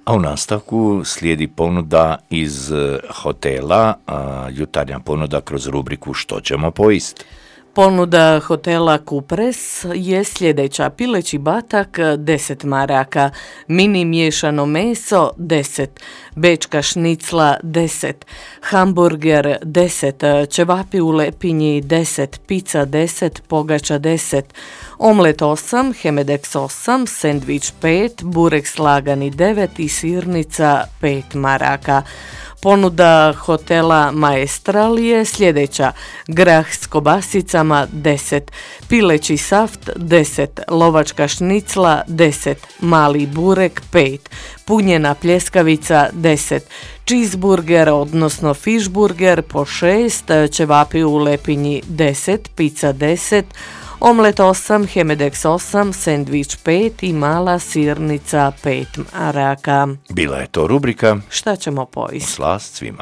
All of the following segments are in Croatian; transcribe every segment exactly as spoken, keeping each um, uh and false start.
A u nastavku slijedi ponuda iz hotela, a, jutarnja ponuda kroz rubriku Što ćemo pojist? Ponuda hotela Kupres je sljedeća: pileći batak deset maraka, mini miješano meso deset, bečka šnicla deset, hamburger deset, ćevapi u lepinji deset, pizza deset, pogača deset, omlet osam, hemedeks osam, sendvič pet, burek slagani devet i sirnica pet maraka. Ponuda hotela Maestral je sljedeća: grah s kobasicama deset, pileći saft deset, lovačka šnicla deset, mali burek pet, punjena pljeskavica deset, cheeseburger odnosno fishburger po šest, ćevapi u lepinji deset, pizza deset, omlet osam, hemedeks osam, sendvič pet i mala sirnica pet maraka. Bila je to rubrika Šta ćemo pojist? Slast svima.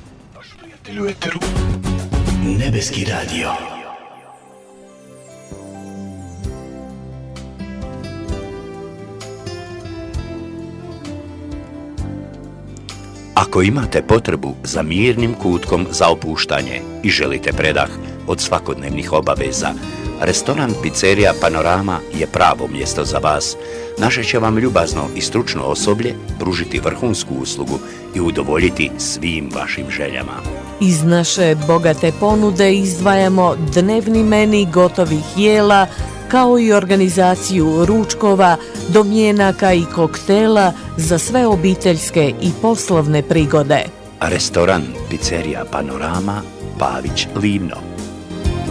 Nebeski radio. Ako imate potrebu za mirnim kutkom za opuštanje i želite predah od svakodnevnih obaveza, restoran Pizzeria Panorama je pravo mjesto za vas. Naše će vam ljubazno i stručno osoblje pružiti vrhunsku uslugu i udovoljiti svim vašim željama. Iz naše bogate ponude izdvajamo dnevni meni gotovih jela, kao i organizaciju ručkova, domjenaka i koktela za sve obiteljske i poslovne prigode. Restoran Pizzeria Panorama, Pavić, Livno.